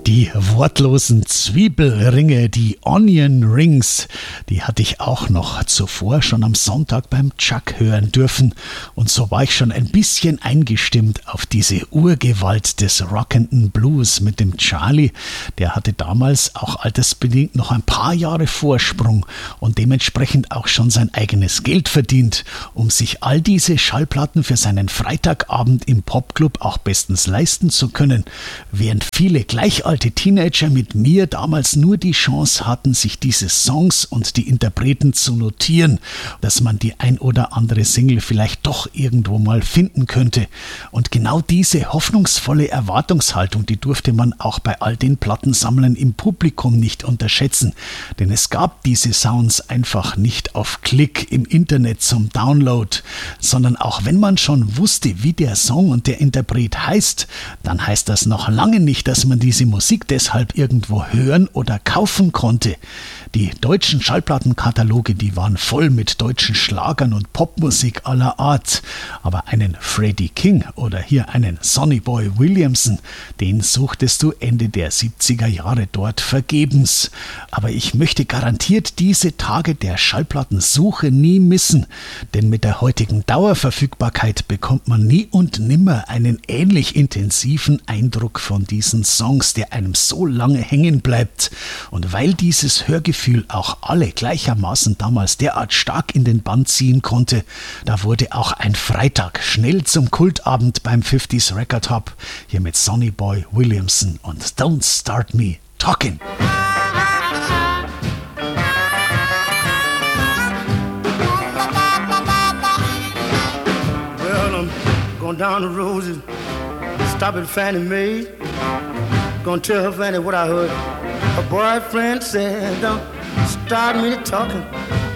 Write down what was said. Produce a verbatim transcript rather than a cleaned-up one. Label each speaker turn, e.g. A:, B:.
A: Die wortlosen Zwiebelringe, die Onion Rings, die hatte ich auch noch zuvor schon am Sonntag beim Chuck hören dürfen. Und so war ich schon ein bisschen eingestimmt auf diese Urgewalt des rockenden Blues mit dem Charlie. Der hatte damals auch altersbedingt noch ein paar Jahre Vorsprung und dementsprechend auch schon sein eigenes Geld verdient, um sich all diese Schallplatten für seinen Freitagabend im Popclub auch bestens leisten zu können, während viele gleichaltrige Die Teenager mit mir damals nur die Chance hatten, sich diese Songs und die Interpreten zu notieren, dass man die ein oder andere Single vielleicht doch irgendwo mal finden könnte. Und genau diese hoffnungsvolle Erwartungshaltung, die durfte man auch bei all den Plattensammlern im Publikum nicht unterschätzen, denn es gab diese Sounds einfach nicht auf Klick im Internet zum Download, sondern auch wenn man schon wusste, wie der Song und der Interpret heißt, dann heißt das noch lange nicht, dass man diese Musik deshalb irgendwo hören oder kaufen konnte. Die deutschen Schallplattenkataloge, die waren voll mit deutschen Schlagern und Popmusik aller Art. Aber einen Freddie King oder hier einen Sonny Boy Williamson, den suchtest du Ende der siebziger Jahre dort vergebens. Aber ich möchte garantiert diese Tage der Schallplattensuche nie missen, denn mit der heutigen Dauerverfügbarkeit bekommt man nie und nimmer einen ähnlich intensiven Eindruck von diesen Songs, der einem so lange hängen bleibt. Und weil dieses Hörgefühl auch alle gleichermaßen damals derart stark in den Bann ziehen konnte, da wurde auch ein Freitag schnell zum Kultabend beim fünfziger Record Hub, hier mit Sonny Boy Williamson und Don't Start Me Talking.
B: Well, I'm going down the road and stop at Fannie Mae. Gonna tell her Fanny what I heard. Her boyfriend said, don't start me talking.